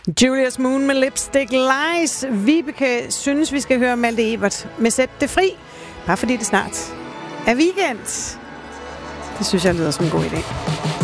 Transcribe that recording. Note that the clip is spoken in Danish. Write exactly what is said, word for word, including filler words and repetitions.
Julius Moon med Lipstick Lies. Vibeke synes, vi skal høre Malte Ebert med Sæt det fri. Bare fordi det snart er weekend. Det synes jeg lyder som en god idé.